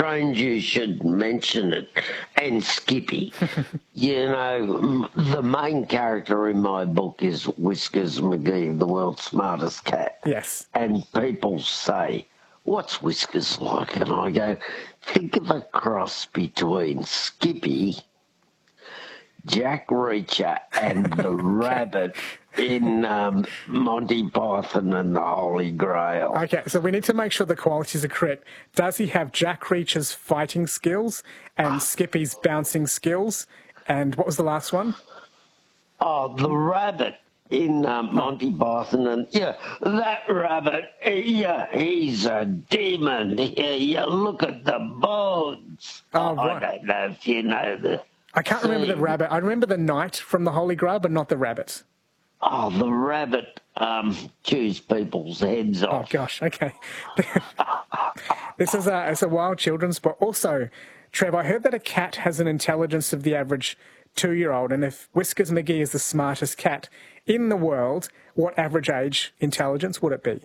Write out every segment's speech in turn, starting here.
strange you should mention it. And Skippy. You know, the main character in my book is Whiskers McGee, the world's smartest cat. Yes. And people say, what's Whiskers like? And I go, think of a cross between Skippy, Jack Reacher, and the rabbit in Monty Python and the Holy Grail. Okay, so we need to make sure the qualities are correct. Does he have Jack Reacher's fighting skills and Skippy's bouncing skills? And what was the last one? Oh, the rabbit in Monty Python. And, yeah, that rabbit, yeah, he's a demon. Yeah, look at the bones. Oh, right. I don't know if you know the... I can't remember the rabbit. I remember the knight from the Holy Grail, but not the rabbit. Oh, the rabbit chews people's heads off. Oh, gosh, okay. This is it's a wild children's book. Also, Trev, I heard that a cat has an intelligence of the average 2-year-old, and if Whiskers McGee is the smartest cat in the world, what average age intelligence would it be?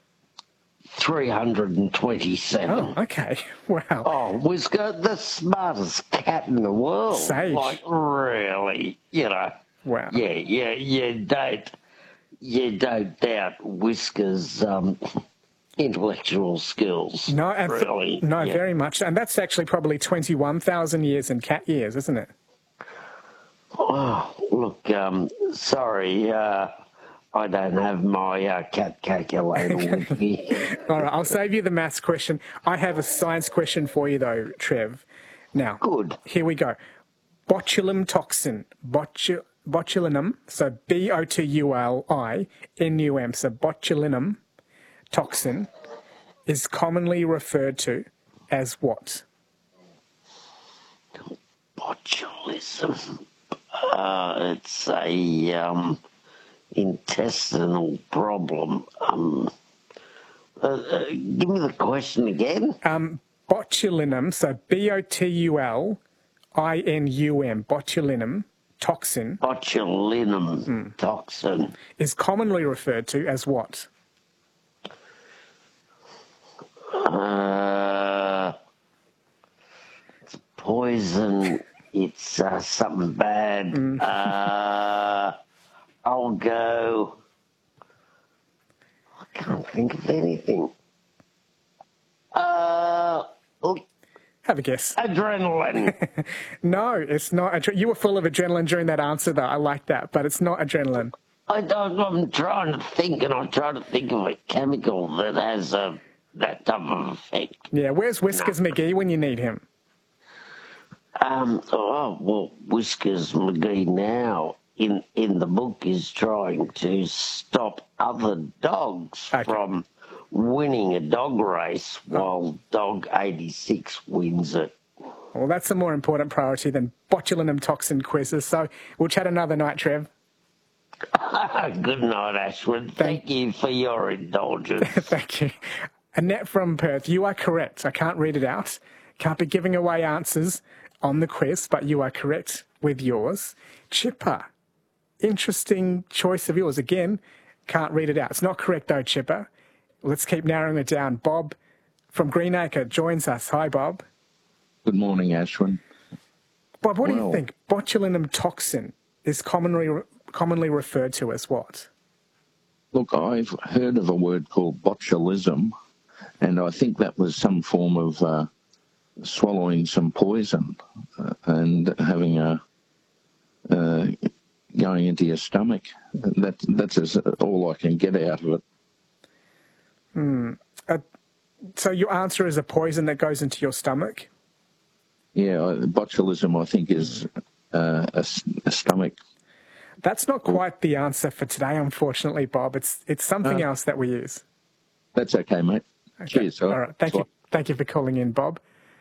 327. Oh, okay. Wow. Oh, Whisker, the smartest cat in the world. Sage. Like, really, you know. Wow. Yeah, you don't doubt Whisker's intellectual skills. No, and really. Very much. And that's actually probably 21,000 years in cat years, isn't it? Oh, look, sorry, I don't have my cat calculator with me. All right, I'll save you the maths question. I have a science question for you, though, Trev. Now, good. Here we go. Botulinum toxin. Botulinum, so B-O-T-U-L-I-N-U-M, so botulinum toxin is commonly referred to as what? Botulism. It's a intestinal problem. Give me the question again. Botulinum, so B-O-T-U-L-I-N-U-M, botulinum toxin. Botulinum toxin is commonly referred to as what? It's poison. It's something bad. I'll go. I can't think of anything. Have a guess. Adrenaline. No, it's not. You were full of adrenaline during that answer, though. I like that, but it's not adrenaline. I'm trying to think, and I'm trying to think of a chemical that has that type of effect. Yeah, where's Whiskers McGee when you need him? Whiskers McGee now in the book is trying to stop other dogs from winning a dog race while dog 86 wins it. Well, that's a more important priority than botulinum toxin quizzes. So we'll chat another night, Trev. Good night, Ashwin. Thank you for your indulgence. Thank you. Annette from Perth, you are correct. I can't read it out. Can't be giving away answers on the quiz, but you are correct with yours. Chipper, interesting choice of yours. Again, can't read it out. It's not correct, though, Chipper. Let's keep narrowing it down. Bob from Greenacre joins us. Hi, Bob. Good morning, Ashwin. Bob, what do you think? Botulinum toxin is commonly referred to as what? Look, I've heard of a word called botulism, and I think that was some form of swallowing some poison and having going into your stomach. That's all I can get out of it. So your answer is a poison that goes into your stomach? Yeah, botulism, I think, is a stomach. That's not quite the answer for today, unfortunately, Bob. It's something else that we use. That's okay, mate. Okay. Cheers. All right. Thank you for calling in, Bob.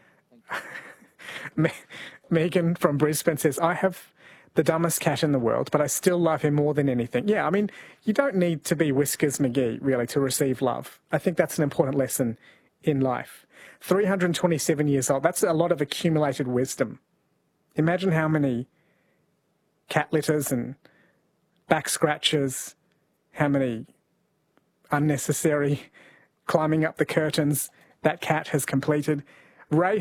Megan from Brisbane says, I have the dumbest cat in the world, but I still love him more than anything. Yeah, I mean, you don't need to be Whiskers McGee, really, to receive love. I think that's an important lesson in life. 327 years old, that's a lot of accumulated wisdom. Imagine how many cat litters and back scratches, how many unnecessary climbing up the curtains that cat has completed. Ray